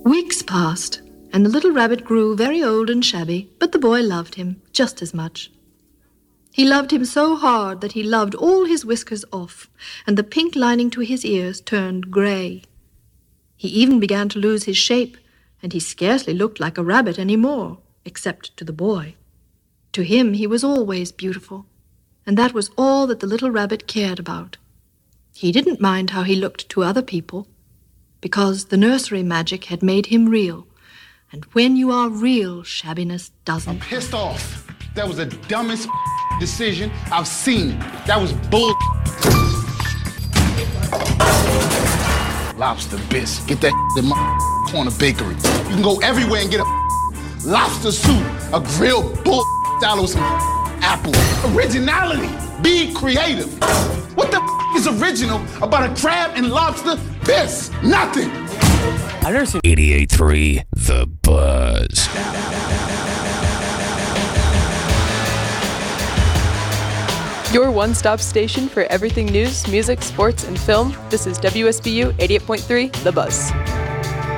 Weeks passed, and the little rabbit grew very old and shabby, but the boy loved him just as much. He loved him so hard that he loved all his whiskers off, and the pink lining to his ears turned gray. He even began to lose his shape, and he scarcely looked like a rabbit any more, except to the boy. To him, he was always beautiful, and that was all that the little rabbit cared about. He didn't mind how he looked to other people, because the nursery magic had made him real, and when you are real, shabbiness doesn't. I'm pissed off. That was the dumbest decision I've seen. That was bull. Lobster bisque. Get that in my corner bakery. You can go everywhere and get a lobster soup, a grilled bull salad with some apple. Originality. Be creative. What the is original about a crab and lobster bisque? Nothing. I've never seen 88.3 The Buzz. Your one-stop station for everything news, music, sports, and film. This is WSBU 88.3 The Buzz.